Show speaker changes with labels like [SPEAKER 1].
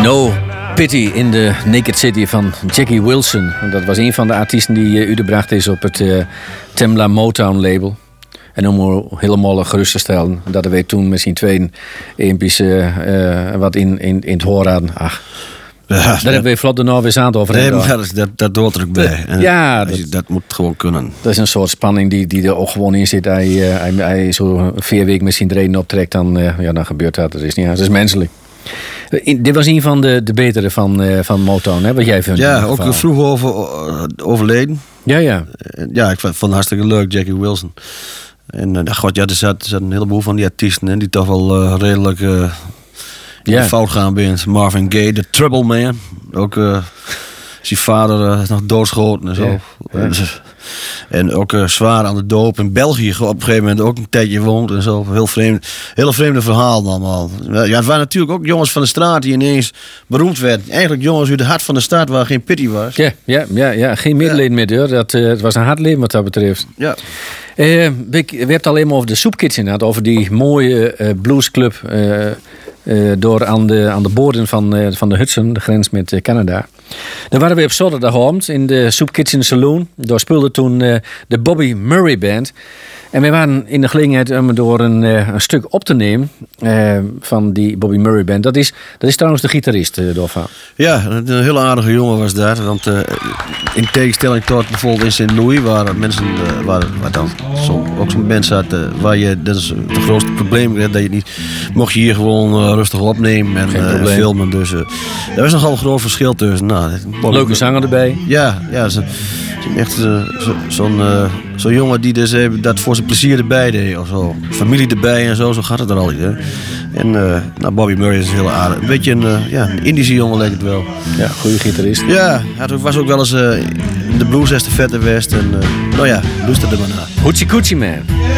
[SPEAKER 1] No Pity in the Naked City van Jackie Wilson. Dat was een van de artiesten die uitgebracht is op het Tamla Motown label. En om helemaal gerust te stellen dat we toen met z'n tweeën eens wat in het horen hadden. Ach, daar hebben we vlot daarna weer aan over.
[SPEAKER 2] Nee, maar dat hoort er ook bij. En
[SPEAKER 1] ja,
[SPEAKER 2] dat moet gewoon kunnen.
[SPEAKER 1] Dat is een soort spanning die er ook gewoon in zit. Hij zo 4 weken met zijn reden optrekt, dan gebeurt dat. Dat is niet. Dat is menselijk. Dit was een van de betere van Motown, hè, wat jij vindt.
[SPEAKER 2] Ja, ook vroeg overleden.
[SPEAKER 1] Ja.
[SPEAKER 2] Ja, ik vond het hartstikke leuk, Jackie Wilson. En er zat een heleboel van die artiesten in die toch wel redelijk fout gaan binnen. Marvin Gaye, The Trouble Man. Ook zijn vader nog doodschoten en zo. Ja. En ook zwaar aan de doop. In België op een gegeven moment ook een tijdje woont en zo. Hele vreemde verhalen allemaal. Ja, het waren natuurlijk ook jongens van de straat die ineens beroemd werden. Eigenlijk jongens uit het hart van de stad waar geen pity was.
[SPEAKER 1] Ja. Geen medelijden meer hoor. Het was een hard leven wat dat betreft.
[SPEAKER 2] Ja.
[SPEAKER 1] We hebben het alleen maar over de Soup Kitchen gehad. Over die mooie bluesclub door aan de boorden van de Hudson, de grens met Canada. Dan waren we op zondagavond in de Soup Kitchen Saloon. Daar speelde toen de Bobby Murray Band. En we waren in de gelegenheid om door een stuk op te nemen van die Bobby Murray Band. Dat is trouwens de gitarist daarvan.
[SPEAKER 2] Ja, een hele aardige jongen was dat. Want in tegenstelling tot bijvoorbeeld in St. Louis, waar mensen waar dan ook zo'n band zat, dat is het grootste probleem, dat je niet mocht je hier gewoon rustig opnemen en filmen. Dus er was nogal een groot verschil tussen. Nou,
[SPEAKER 1] leuke zanger erbij.
[SPEAKER 2] Ja, echt zo'n jongen die dus dat voor zijn plezier erbij deed of zo. Familie erbij en zo gaat het er al. Hè. En Bobby Murray is heel aardig. Een beetje een Indische jongen lijkt het wel.
[SPEAKER 1] Ja, goede gitarist.
[SPEAKER 2] Ja, hij was ook wel eens in de blues estafette West. En luister er maar naar.
[SPEAKER 1] Hoochie Coochie Man.